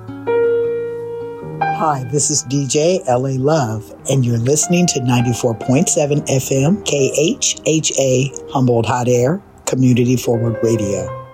Hi, this is DJ LA Love, and you're listening to 94.7 FM KHHA Humboldt Hot Air Community Forward Radio.